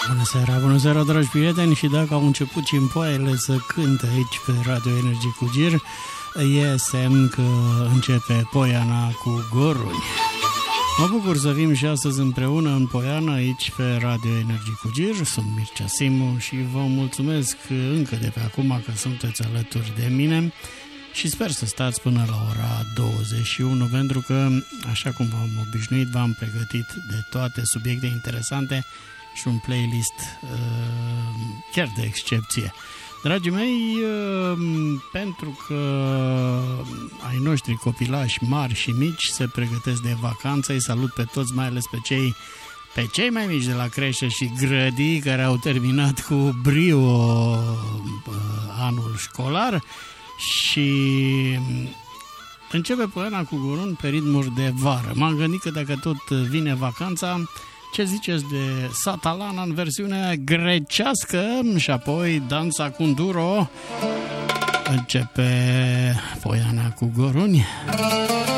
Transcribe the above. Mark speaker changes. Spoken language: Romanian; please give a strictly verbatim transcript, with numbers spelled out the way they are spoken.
Speaker 1: Bună seara, bună seara, dragi prieteni, și dacă au început cimpoaiele să cânte aici pe Radio Energie cu Gir, e semn că începe Poiana cu Goruni. Mă bucur să fim și astăzi împreună în Poiana, aici pe Radio Energie cu Gir. Sunt Mircea Simu și vă mulțumesc încă de pe acum că sunteți alături de mine și sper să stați până la ora douăzeci și unu, pentru că, așa cum v-am obișnuit, v-am pregătit de toate subiecte interesante și un playlist uh, chiar de excepție. Dragii mei, uh, pentru că ai noștri copilași mari și mici se pregătesc de vacanță, îi salut pe toți, mai ales pe cei, pe cei mai mici de la creșă și grădii care au terminat cu brio uh, anul școlar și începe Poiana cu Goruni pe ritmuri de vară. M-am gândit că dacă tot vine vacanța, ce ziceți de Satalana în versiunea grecească și apoi Danța cu Nduro. Începe Poiana cu Goruni.